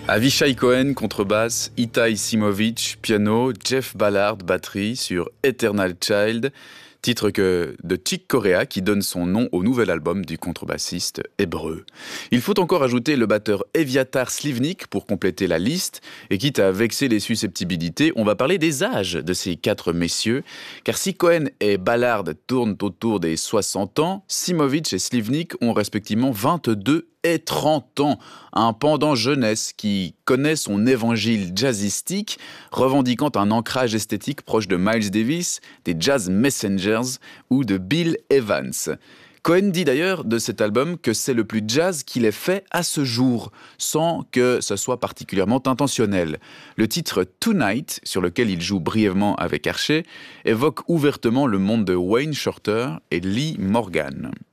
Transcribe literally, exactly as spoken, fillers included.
Avishai Cohen, contrebasse, Itai Simovic, piano, Jeff Ballard, batterie sur Eternal Child, titre que de Chick Corea qui donne son nom au nouvel album du contrebassiste hébreu. Il faut encore ajouter le batteur Eviatar Slivnik pour compléter la liste, et quitte à vexer les susceptibilités, on va parler des âges de ces quatre messieurs, car si Cohen et Ballard tournent autour des soixante ans, Simovic et Slivnik ont respectivement vingt-deux et trente ans, un pendant jeunesse qui connaît son évangile jazzistique, revendiquant un ancrage esthétique proche de Miles Davis, des Jazz Messengers ou de Bill Evans. Cohen dit d'ailleurs de cet album que c'est le plus jazz qu'il ait fait à ce jour, sans que ce soit particulièrement intentionnel. Le titre Tonight, sur lequel il joue brièvement avec Archer, évoque ouvertement le monde de Wayne Shorter et Lee Morgan.